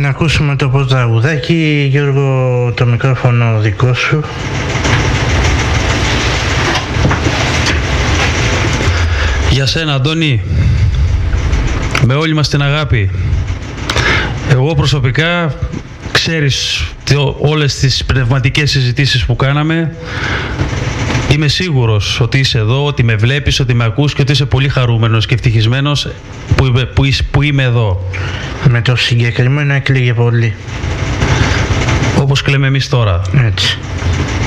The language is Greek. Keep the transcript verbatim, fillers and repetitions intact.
να ακούσουμε το πρώτο τραγουδάκι. Γιώργο, το μικρόφωνο δικό σου. Για σένα, Αντώνη, με όλη μας την αγάπη. Εγώ προσωπικά, ξέρεις όλες τις πνευματικές συζητήσεις που κάναμε, είμαι σίγουρος ότι είσαι εδώ, ότι με βλέπεις, ότι με ακούς και ότι είσαι πολύ χαρούμενος και ευτυχισμένος που είμαι, που είσαι, που είμαι εδώ. Με το συγκεκριμένο έκλαιγε πολύ. Όπως κλαίμε εμείς τώρα. Έτσι.